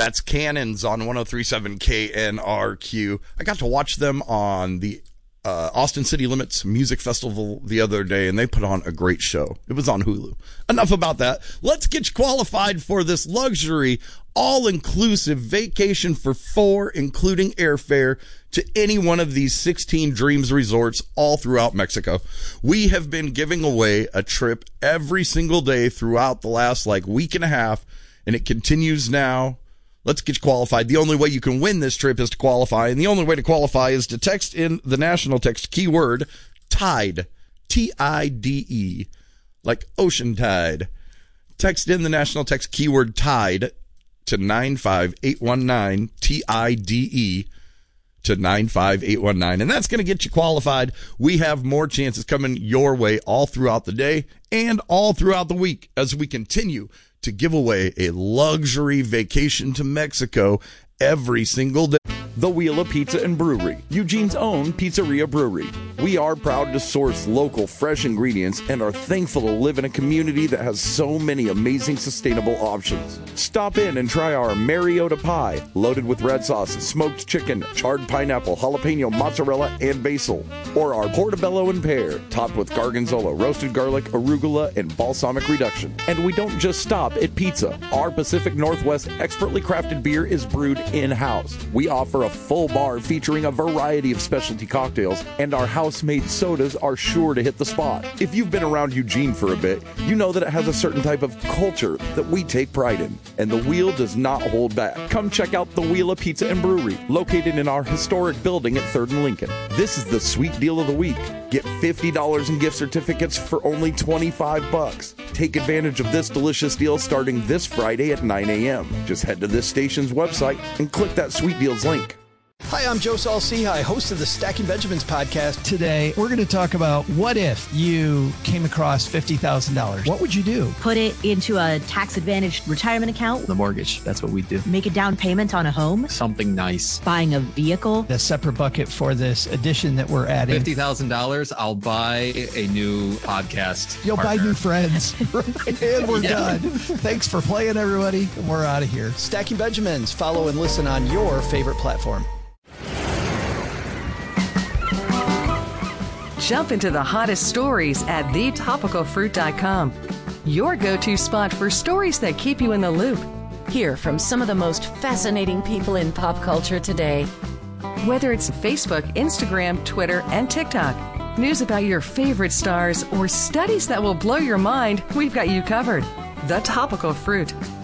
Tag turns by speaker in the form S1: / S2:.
S1: That's Cannons on 103.7 KNRQ. I got to watch them on the Austin City Limits Music Festival the other day, and they put on a great show. It was on Hulu. Enough about that. Let's get you qualified for this luxury, all-inclusive vacation for 4, including airfare, to any one of these 16 Dreams resorts all throughout Mexico. We have been giving away a trip every single day throughout the last week and a half, and it continues now. Let's get you qualified. The only way you can win this trip is to qualify, and the only way to qualify is to text in the national text keyword TIDE, T-I-D-E, like ocean tide. Text in the national text keyword TIDE to 95819, T-I-D-E, to 95819, and that's going to get you qualified. We have more chances coming your way all throughout the day and all throughout the week as we continue to give away a luxury vacation to Mexico every single day.
S2: The Wheel of Pizza and Brewery, Eugene's own pizzeria brewery. We are proud to source local, fresh ingredients and are thankful to live in a community that has so many amazing sustainable options. Stop in and try our Mariota Pie, loaded with red sauce, smoked chicken, charred pineapple, jalapeno, mozzarella, and basil. Or our Portobello and Pear, topped with gargonzola, roasted garlic, arugula, and balsamic reduction. And we don't just stop at pizza. Our Pacific Northwest expertly crafted beer is brewed in-house. We offer a full bar featuring a variety of specialty cocktails, and our house-made sodas are sure to hit the spot. If you've been around Eugene for a bit, you know that it has a certain type of culture that we take pride in, and the Wheel does not hold back. Come check out the Wheel of Pizza and Brewery, located in our historic building at 3rd and Lincoln. This is the sweet deal of the week. Get $50 in gift certificates for only $25. Take advantage of this delicious deal starting this Friday at 9 a.m. Just head to this station's website and click that sweet deals link.
S3: Hi, I'm Joe Saul-Sehy, host of the Stacking Benjamins podcast.
S4: Today, we're going to talk about what if you came across $50,000? What would you do?
S5: Put it into a tax-advantaged retirement account.
S6: The mortgage, that's what we do.
S5: Make a down payment on a home.
S6: Something nice.
S5: Buying a vehicle.
S4: A separate bucket for this addition that we're adding.
S6: $50,000, I'll buy a new podcast.
S4: You'll
S6: partner.
S4: buy new friends. And we're done. Thanks for playing, everybody. And we're out of here.
S3: Stacking Benjamins. Follow and listen on your favorite platform.
S7: Jump into the hottest stories at thetopicalfruit.com. Your go-to spot for stories that keep you in the loop.
S8: Hear from some of the most fascinating people in pop culture today.
S7: Whether it's Facebook, Instagram, Twitter, and TikTok, news about your favorite stars, or studies that will blow your mind, we've got you covered. The Topical Fruit.